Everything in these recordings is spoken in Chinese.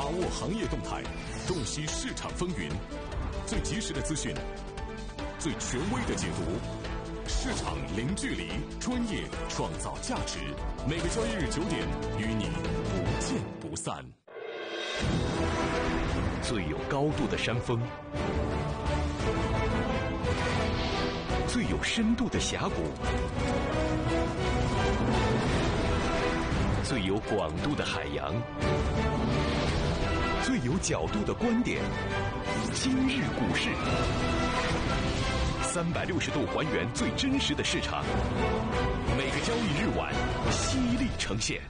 握行业动态，洞悉市场风云，最及时的资讯，最权威的解读，市场零距离，专业创造价值。每个交易日9点，与你不见不散。最有高度的山峰，最有深度的峡谷，最有广度的海洋，最有角度的观点。今日股市，360度还原最真实的市场，每个交易日晚犀利呈现。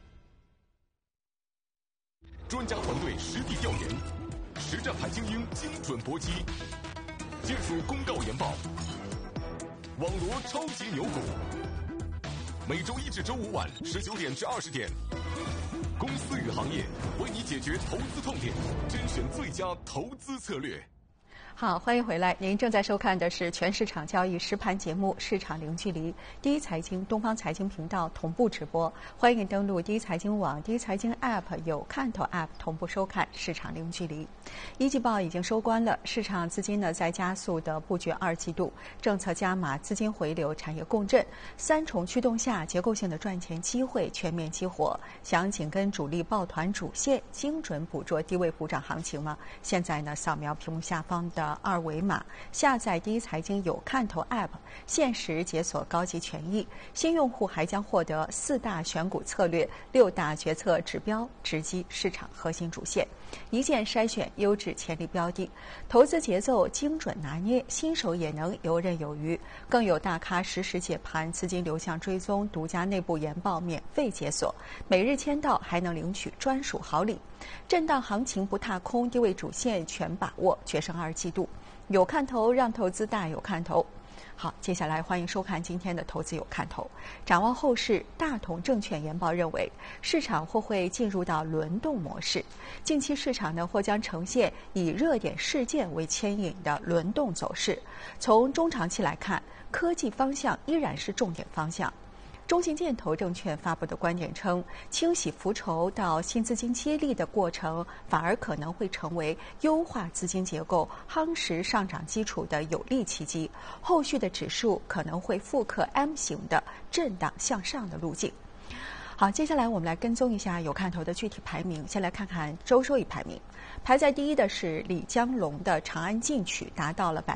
专家团队实地调研，实战派精英精准搏击，技术公告研报，网罗超级牛股。每周1至周5晚19点至20点，公司与行业为你解决投资痛点，甄选最佳投资策略。 好，欢迎回来。您正在收看的是全市场交易实盘节目《市场零距离》，第一财经东方财经频道同步直播。欢迎登录第一财经网、第一财经 App 有看头 App 同步收看《市场零距离》。一季报已经收官了，市场资金呢在加速的布局2季度，政策加码、资金回流、产业共振3重驱动下，结构性的赚钱机会全面激活。想紧跟主力抱团主线，精准捕捉低位补涨行情吗？现在呢，扫描屏幕下方的2维码，下载第一财经有看头 App， 限时解锁高级权益。新用户还将获得4大选股策略、6大决策指标，直击市场核心主线，一键筛选优质潜力标的，投资节奏精准拿捏，新手也能游刃有余。更有大咖实时解盘、资金流向追踪、独家内部研报免费解锁，每日签到还能领取专属好礼。震荡行情不踏空，低位主线全把握，决胜2季度。有看头，让投资大有看头。好，接下来欢迎收看今天的投资有看头。展望后市，大同证券研报认为，市场或会进入到轮动模式。近期市场呢，或将呈现以热点事件为牵引的轮动走势。从中长期来看，科技方向依然是重点方向。中信建投证券发布的观点称，清洗浮筹到新资金接力的过程，反而可能会成为优化资金结构、夯实上涨基础的有利契机。后续的指数可能会复刻 M 型的震荡向上的路径。好，接下来我们来跟踪一下有看头的具体排名。先来看看周收益排名，排在第一的是李江龙的长安进取，达到了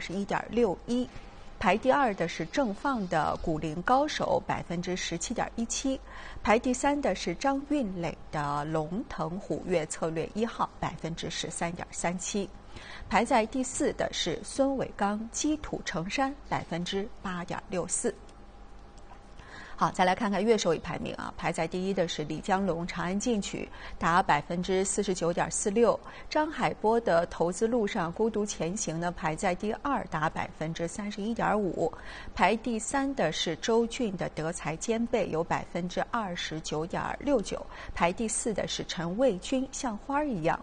21.61%。排第2的是正放的股龄高手17.17%，排第3的是张运磊的龙腾虎跃策略1号13.37%，排在第4的是孙伟刚积土成山8.64%。好，再来看看月收益排名啊，排在第一的是李江龙长安进取，达49.46%；张海波的投资路上孤独前行呢，排在第2，达31.5%；排第3的是周俊的德才兼备，有29.69%；排第4的是陈卫军像花一样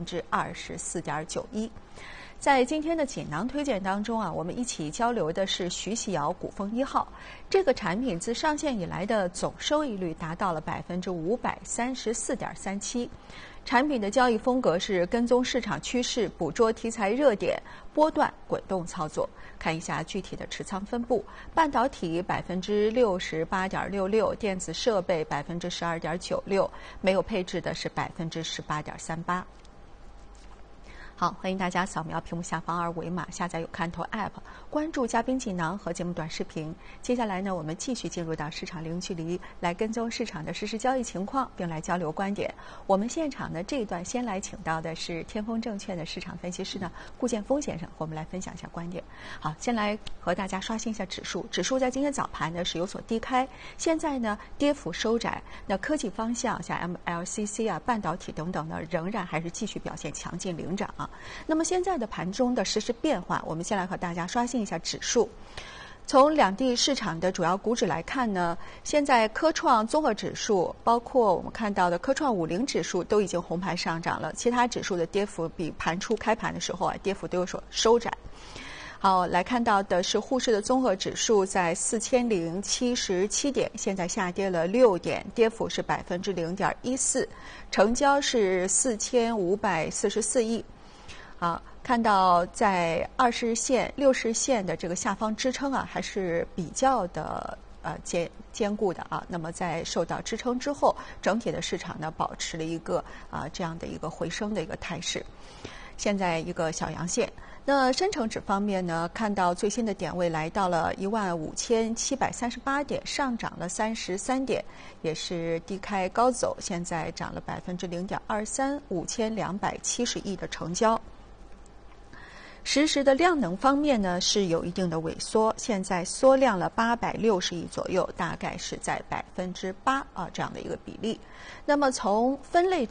24.91%。在今天的锦囊推荐当中啊，我们一起交流的是徐喜瑶股风1号。这个产品自上线以来的总收益率达到了534.37%。产品的交易风格是跟踪市场趋势，捕捉题材热点，波段滚动操作。看一下具体的持仓分布：半导体68.66%，电子设备12.96%，没有配置的是18.38%。好，欢迎大家扫描屏幕下方2维码，下载有看头 App， 关注嘉宾锦囊和节目短视频。接下来呢，我们继续进入到市场零距离，来跟踪市场的实时交易情况，并来交流观点。我们现场呢这一段先来请到的是天风证券的市场分析师呢顾建峰先生，和我们来分享一下观点。好，先来和大家刷新一下指数。指数在今天早盘呢是有所低开，现在呢跌幅收窄。那科技方向像 MLCC 啊、半导体等等呢，仍然还是继续表现强劲领涨啊。那么现在的盘中的实时变化，我们先来和大家刷新一下指数。从两地市场的主要股指来看呢，现在科创综合指数，包括我们看到的科创50指数都已经红盘上涨了，其他指数的跌幅比盘初开盘的时候啊，跌幅都有所收窄。 好，来看到的是沪市的综合指数在4077点，现在下跌了6点，跌幅是0.14%，成交是4544亿。好，看到在20线、60线的这个下方支撑啊，还是比较的坚固的啊。那么在受到支撑之后，整体的市场呢保持了一个这样的一个回升的一个态势。现在一个小阳线。那深成指方面呢，看到最新的点位来到了15738点，上涨了33点，也是低开高走，现在涨了0.23%，5270亿的成交。实时的量能方面呢，是有一定的萎缩，现在缩量了860亿左右，大概是在8%这样的一个比例。那么从分类